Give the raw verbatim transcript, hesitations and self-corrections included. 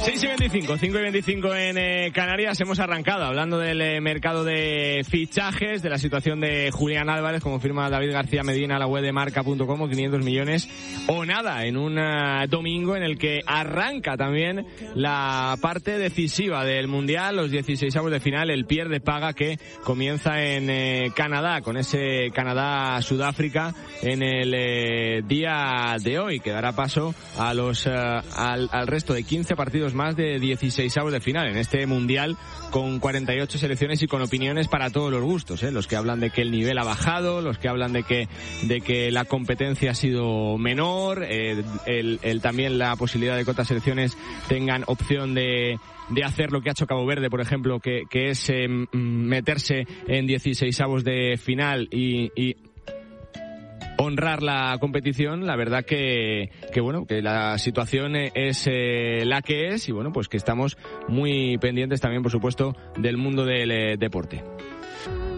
seis y veinticinco, cinco y veinticinco en eh, Canarias. Hemos arrancado hablando del eh, mercado de fichajes, de la situación de Julián Álvarez, como firma David García Medina a la web de marca punto com, quinientos millones o nada, en un uh, domingo en el que arranca también la parte decisiva del Mundial, los dieciseisavos de final, el pierde paga que comienza en eh, Canadá, con ese Canadá-Sudáfrica en el eh, día de hoy, que dará paso a los uh, al, al resto de quince partidos más de dieciseisavos de final en este Mundial, con cuarenta y ocho selecciones y con opiniones para todos los gustos, ¿eh? Los que hablan de que el nivel ha bajado, los que hablan de que de que la competencia ha sido menor, eh, el, el también la posibilidad de que otras selecciones tengan opción de de hacer lo que ha hecho Cabo Verde, por ejemplo, que, que es eh, meterse en dieciseisavos de final y, y honrar la competición. La verdad que, que bueno, que la situación es eh, la que es, y bueno, pues que estamos muy pendientes también, por supuesto, del mundo del eh, deporte.